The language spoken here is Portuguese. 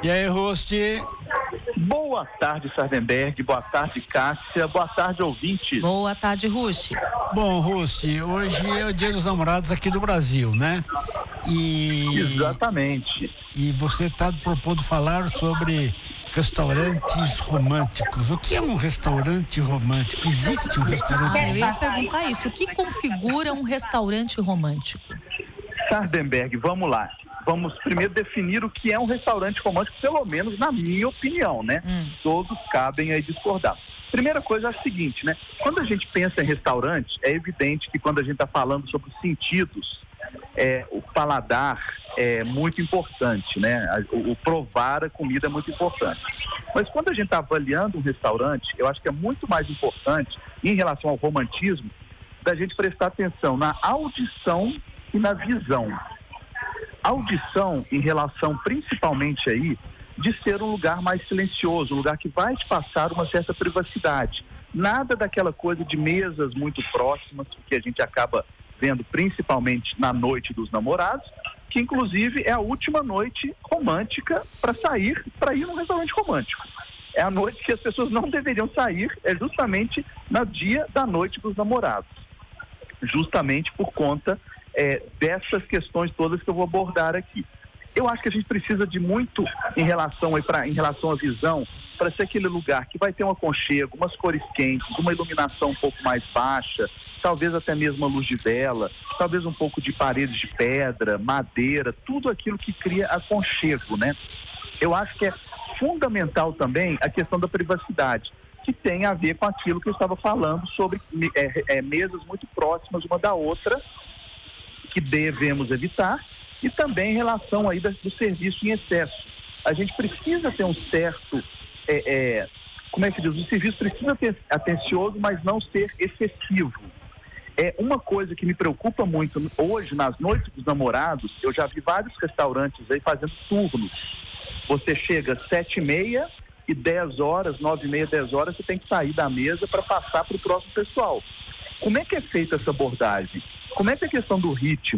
E aí, Rusti? Boa tarde, Sardenberg. Boa tarde, Cássia. Boa tarde, ouvintes. Boa tarde, Rusti. Bom, Rusti, hoje é o Dia dos Namorados aqui do Brasil, né? Exatamente. E você está propondo falar sobre restaurantes românticos. O que é um restaurante romântico? Existe um restaurante? Eu ia perguntar isso. O que configura um restaurante romântico? Sardenberg, vamos lá. Vamos primeiro definir o que é um restaurante romântico, pelo menos na minha opinião, né? Todos cabem aí discordar. Primeira coisa é a seguinte, né? Quando a gente pensa em restaurante, é evidente que quando a gente está falando sobre sentidos, o paladar é muito importante, né? O provar a comida é muito importante. Mas quando a gente está avaliando um restaurante, eu acho que é muito mais importante, em relação ao romantismo, da gente prestar atenção na audição e na visão. Audição em relação principalmente aí de ser um lugar mais silencioso, um lugar que vai te passar uma certa privacidade. Nada daquela coisa de mesas muito próximas, que a gente acaba vendo principalmente na noite dos namorados, que inclusive é a última noite romântica para ir num restaurante romântico. É a noite que as pessoas não deveriam sair, é justamente no dia da noite dos namorados. Justamente por conta dessas questões todas que eu vou abordar aqui. Eu acho que a gente precisa de muito em relação à visão, para ser aquele lugar que vai ter um aconchego, umas cores quentes, uma iluminação um pouco mais baixa, talvez até mesmo uma luz de vela, talvez um pouco de paredes de pedra, madeira, tudo aquilo que cria aconchego, né? Eu acho que é fundamental também a questão da privacidade, que tem a ver com aquilo que eu estava falando sobre mesas muito próximas uma da outra, que devemos evitar, e também em relação aí do serviço em excesso. A gente precisa ter um certo, o serviço precisa ser atencioso, mas não ser excessivo. Uma coisa que me preocupa muito hoje, nas noites dos namorados, eu já vi vários restaurantes aí fazendo turnos. Você chega às 7h30 e 10 horas, 9h30, 10 horas, você tem que sair da mesa para passar para o próximo pessoal. Como é que é feita essa abordagem? Como é que é a questão do ritmo?